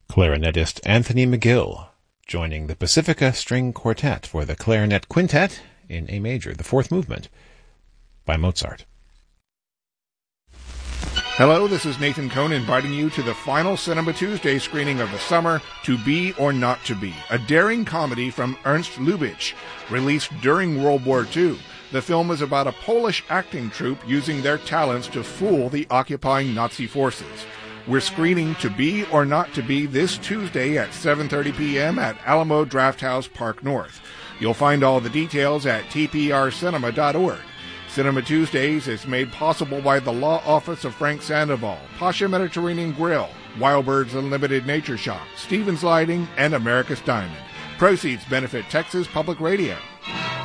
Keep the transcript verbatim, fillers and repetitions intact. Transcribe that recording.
Clarinetist Anthony McGill, joining the Pacifica String Quartet for the Clarinet Quintet in A major, the fourth movement, by Mozart. Hello, this is Nathan Cohn inviting you to the final Cinema Tuesday screening of the summer, To Be or Not to Be, a daring comedy from Ernst Lubitsch, released during World War Two. The film is about a Polish acting troupe using their talents to fool the occupying Nazi forces. We're screening To Be or Not to Be this Tuesday at seven thirty p.m. at Alamo Drafthouse Park North. You'll find all the details at t p r cinema dot org. Cinema Tuesdays is made possible by the Law Office of Frank Sandoval, Pasha Mediterranean Grill, Wild Birds Unlimited Nature Shop, Stevens Lighting, and America's Diamond. Proceeds benefit Texas Public Radio.